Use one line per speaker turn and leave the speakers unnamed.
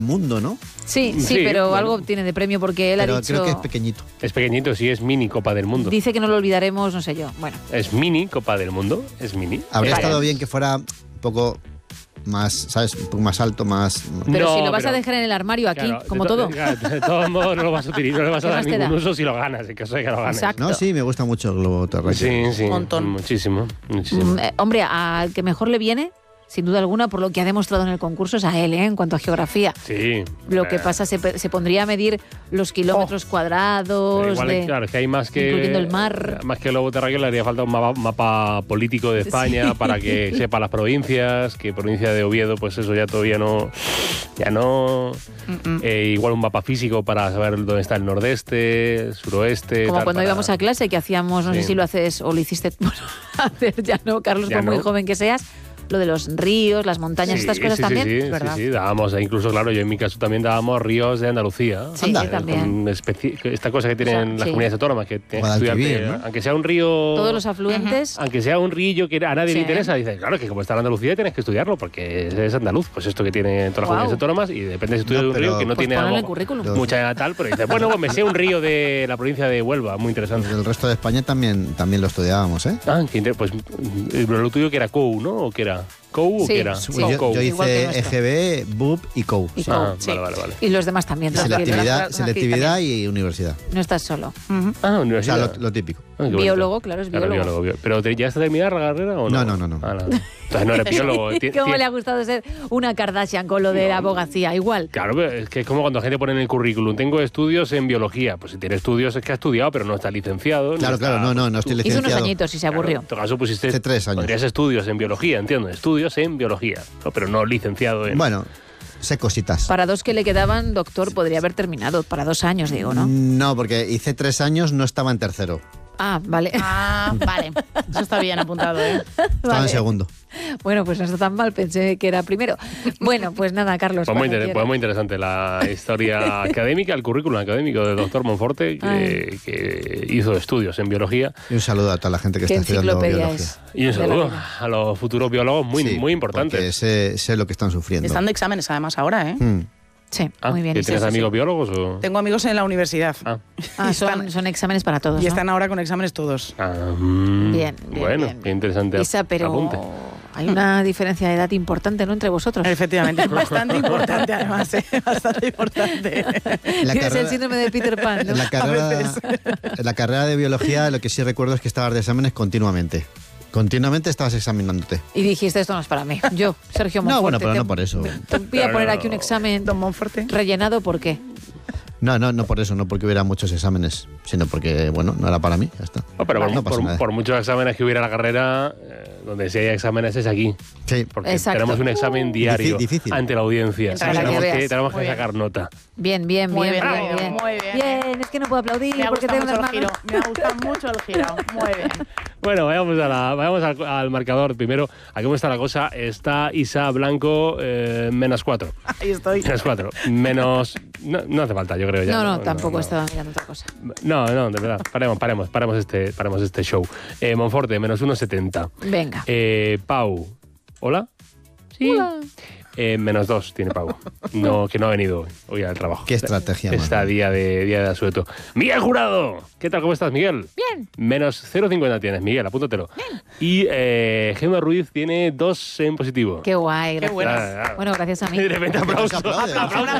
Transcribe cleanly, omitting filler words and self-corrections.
mundo, ¿no?
Sí, pero bueno, algo tiene de premio porque él ha dicho...
Pero creo que es pequeñito.
Es pequeñito, sí, es mini Copa del Mundo.
Dice que no lo olvidaremos, no sé yo. Bueno.
Es mini Copa del Mundo, es mini.
Habría estado bien que fuera un poco más, ¿sabes? Un poco más alto, más...
Pero no, si lo vas a dejar en el armario aquí, claro, como todo.
De todos modos no lo vas a utilizar, no le vas a dar ningún uso si lo ganas, en caso de que lo ganes.
Exacto.
No, sí, me gusta mucho el globo terráqueo.
Sí,
un montón.
Muchísimo.
Hombre, al que mejor le viene... Sin duda alguna, por lo que ha demostrado en el concurso, es a él, en cuanto a geografía.
Sí.
Lo que pasa, se pondría a medir los kilómetros cuadrados.
Igual, claro, es que hay más que...
Incluyendo el mar.
Más que el globo terráqueo, le haría falta un mapa político de España para que sepa las provincias, que provincia de Oviedo, pues eso ya todavía no... igual un mapa físico para saber dónde está el nordeste, suroeste...
Como cuando íbamos a clase, que hacíamos, no sé si lo haces o lo hiciste... Bueno, hacer ya no, Carlos, por muy joven que seas... Lo de los ríos, las montañas, estas cosas también.
Sí, dábamos, incluso, claro, yo en mi caso también dábamos ríos de Andalucía.
Sí, también.
Esta cosa que tienen las comunidades autónomas, que tienes que estudiar, ¿no? Aunque sea un río...
Todos los afluentes.
Aunque sea un río que a nadie le interesa, dices, claro, que como está en Andalucía tienes que estudiarlo, porque es andaluz, pues esto que tiene todas las comunidades autónomas, y depende si estudias de un río que no
pues
tiene
mucha
tal, pero dices, bueno, pues me sé un río de la provincia de Huelva, muy interesante.
El resto de España también lo estudiábamos, ¿eh?
Pues lo tuyo que era COU, ¿no? ¿O qué era? ¿COU o qué era?
Sí, yo hice EGB, BUP y COU.
Vale.
Y los demás también.
Selectividad y universidad.
No estás solo.
Universidad. O sea, lo típico.
Biólogo, claro, es biólogo.
¿Pero ya está terminada la carrera o no?
No.
Entonces no eres biólogo.
¿Cómo le ha gustado ser una Kardashian con lo de la abogacía? Igual.
Claro, pero es que es como cuando la gente pone en el currículum, tengo estudios en biología. Pues si tiene estudios es que ha estudiado, pero no está licenciado.
Claro, no estoy licenciado.
Hizo unos añitos y se aburrió.
En tu caso pusiste...
Hace 3 años.
Pondrías estudios en biología, entiendo. Estudios en biología, pero no licenciado en...
Bueno... Sé cositas.
Para 2 que le quedaban, doctor, podría haber terminado. Para 2 años, digo, ¿no?
No, porque hice 3 años, no estaba en tercero.
Vale.
Vale. Eso está bien apuntado, ¿eh?
Estaba en segundo.
Bueno, pues no está tan mal, pensé que era primero. Bueno, pues nada, Carlos.
Pues muy interesante la historia académica, el currículum académico del doctor Monforte, que hizo estudios en biología.
Y un saludo a toda la gente que está estudiando biología.
Y un saludo a los futuros biólogos muy importantes.
Porque sé lo que están sufriendo.
Están de exámenes además ahora, ¿eh?
Sí, muy bien.
¿Tienes amigos biólogos o...?
Tengo amigos en la universidad.
Son exámenes para todos,
y están ahora con exámenes todos.
Bien.
Bueno, qué interesante.
Isa, pero
apunte.
Hay una diferencia de edad importante, ¿no?, entre vosotros.
Efectivamente, bastante importante además, bastante importante.
Tienes el síndrome de Peter Pan, ¿no?
En la carrera de biología lo que sí recuerdo es que estabas de exámenes continuamente. Continuamente estabas examinándote.
Y dijiste, esto no es para mí. Yo, Sergio Monforte.
No, bueno, pero no por eso.
Te voy a poner aquí un examen
Don Monforte
rellenado, ¿por qué?
No por eso, no porque hubiera muchos exámenes, sino porque, bueno, no era para mí, ya está.
No, pero por muchos exámenes que hubiera en la carrera, donde si hay exámenes es aquí.
Sí.
Porque tenemos un examen diario ante la audiencia. Tenemos que sacar nota.
Bien.
Muy bien.
Es que no puedo aplaudir porque tengo unas manos.
Me ha gustado mucho el giro. Muy bien.
Bueno, vayamos al marcador. Primero, ¿a cómo está la cosa? Está Isa Blanco, -4.
Ahí estoy.
-4. No hace falta, yo creo ya.
No, tampoco estaba mirando otra cosa.
No, de verdad. Paremos este show. Monforte, -1,70.
Venga.
Pau. ¿Hola? Sí.
Hola.
-2 tiene Pau. No, que no ha venido hoy al trabajo.
Qué estrategia.
Está día de asueto. Miguel Jurado. ¿Qué tal? ¿Cómo estás, Miguel?
Bien.
-0,50 tienes, Miguel, apúntatelo.
Bien.
Y Gemma Ruiz tiene 2 en positivo.
Qué guay.
Qué bueno.
Bueno, gracias a mí.
De repente aplauso.
Aplauso.